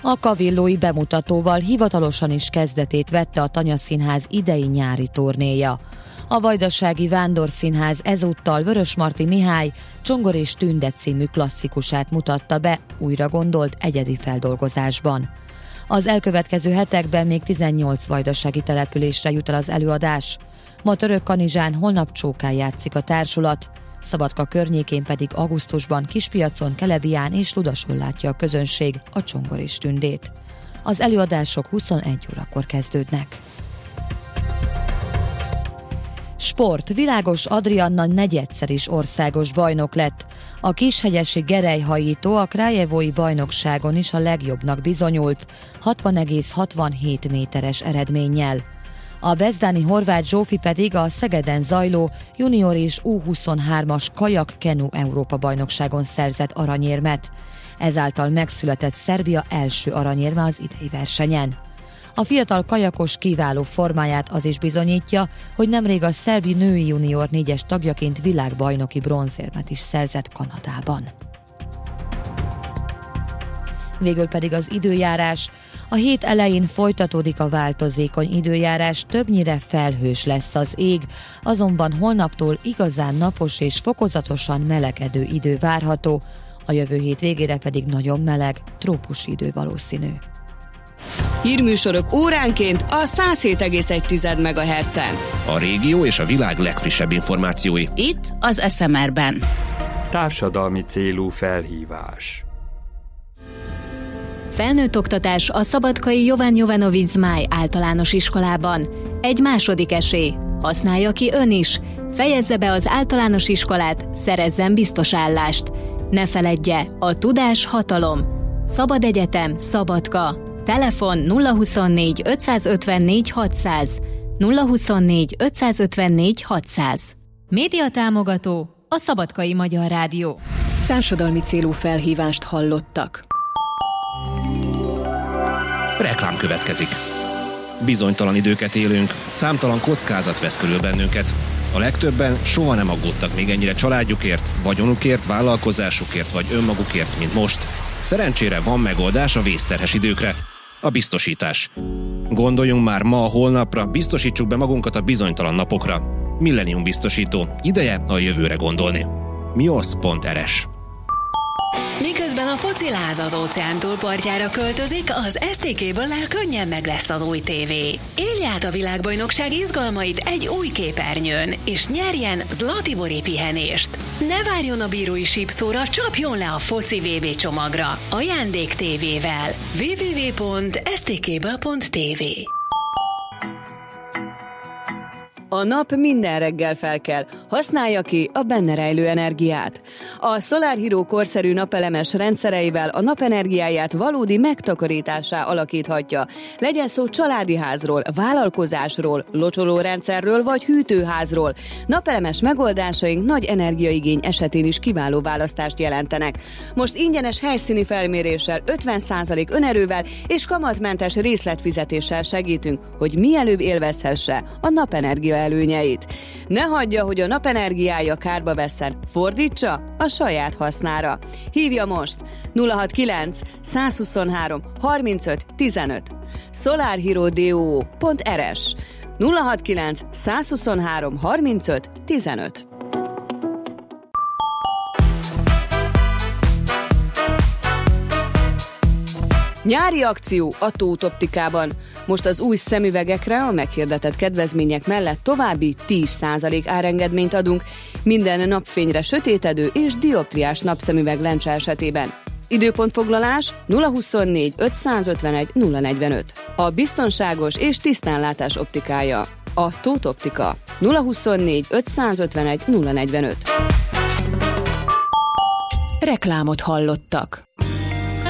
A Kavillói bemutatóval hivatalosan is kezdetét vette a Tanya Színház idei nyári turnéja. A Vajdasági Vándorszínház ezúttal Vörösmarty Mihály Csongor és Tünde című klasszikusát mutatta be újra gondolt egyedi feldolgozásban. Az elkövetkező hetekben még 18 vajdasági településre jut el az előadás. Ma Törökkanizsán, holnap Csókán játszik a társulat, Szabadka környékén pedig augusztusban Kispiacon, Kelebián és Ludason látja a közönség a Csongor és Tündét. Az előadások 21 órakor kezdődnek. Sport. Világos Adrianna negyedszer is országos bajnok lett. A kishegyesi gerelyhajító a Krajevói bajnokságon is a legjobbnak bizonyult, 60,67 méteres eredménnyel. A bezdáni Horváth Zsófi pedig a Szegeden zajló junior és U23-as kajak-kenu Európa-bajnokságon szerzett aranyérmet. Ezáltal megszületett Szerbia első aranyérme az idei versenyen. A fiatal kajakos kiváló formáját az is bizonyítja, hogy nemrég a szerbi női junior 4-es tagjaként világbajnoki bronzérmet is szerzett Kanadában. Végül pedig az időjárás. A hét elején folytatódik a változékony időjárás, többnyire felhős lesz az ég, azonban holnaptól igazán napos és fokozatosan melegedő idő várható, a jövő hét végére pedig nagyon meleg, trópusi idő valószínű. Hírműsorok óránként a 107,1 MHz-en. A régió és a világ legfrissebb információi. Itt az SMR-ben. Társadalmi célú felhívás. Felnőtt oktatás a szabadkai Jovan Jovanovic Zmáj általános iskolában. Egy második esély. Használja ki ön is. Fejezze be az általános iskolát, szerezzen biztos állást. Ne feledje, a tudás hatalom. Szabad Egyetem, Szabadka. Telefon 024 554 600. 024 554 600. Média támogató a Szabadkai Magyar Rádió. Társadalmi célú felhívást hallottak. Reklám következik. Bizonytalan időket élünk, számtalan kockázat vesz körül bennünket. A legtöbben soha nem aggódtak még ennyire családjukért, vagyonukért, vállalkozásukért vagy önmagukért, mint most. Szerencsére van megoldás a vészterhes időkre. A biztosítás. Gondoljunk már ma a holnapra, biztosítsuk be magunkat a bizonytalan napokra. Millennium biztosító. Ideje a jövőre gondolni. mios.rs. Miközben a fociláz az óceán túlpartjára költözik, az STK-ből könnyen meg lesz az új tévé. Élj át a világbajnokság izgalmait egy új képernyőn, és nyerjen Zlatibori pihenést. Ne várjon a bírói sípszóra, csapjon le a foci VB csomagra. Ajándék tévével. www.stkből.tv. A nap minden reggel felkel, használja ki a benne rejlő energiát. A Solar Hero korszerű napelemes rendszereivel a napenergiáját valódi megtakarítássá alakíthatja. Legyen szó családi házról, vállalkozásról, locsolórendszerről vagy hűtőházról. Napelemes megoldásaink nagy energiaigény esetén is kiváló választást jelentenek. Most ingyenes helyszíni felméréssel, 50% önerővel és kamatmentes részletfizetéssel segítünk, hogy mielőbb élvezhesse a napenergia előnyeit. Ne hagyja, hogy a napenergiája kárba vesszen, fordítsa a saját hasznára. Hívja most 069 123 35 15. solarhero.rs 069 123 35 15. Nyári akció a Tóth Optikában. Most az új szemüvegekre a meghirdetett kedvezmények mellett további 10% árengedményt adunk minden napfényre sötétedő és dioptriás napszemüveg lencse esetében. Időpontfoglalás 024 551 045. A biztonságos és tisztánlátás optikája. A Tóth Optika. 024 551 045. Reklámot hallottak.